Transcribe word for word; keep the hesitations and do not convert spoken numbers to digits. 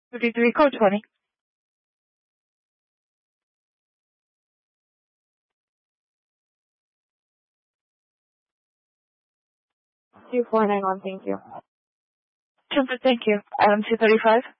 thirty-three, code twenty. two four nine one, thank you. Super, thank you. Item two thirty-five.